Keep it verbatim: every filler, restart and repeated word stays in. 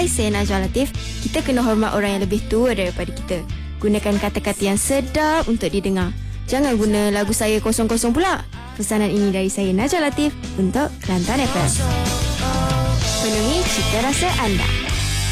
Hai, saya Najwa Latif. Kita kena hormat orang yang lebih tua daripada kita. Gunakan kata-kata yang sedap untuk didengar. Jangan guna lagu saya kosong-kosong pula. Pesanan ini dari saya Najwa Latif untuk Kelantan F M. Penuhi cita rasa anda.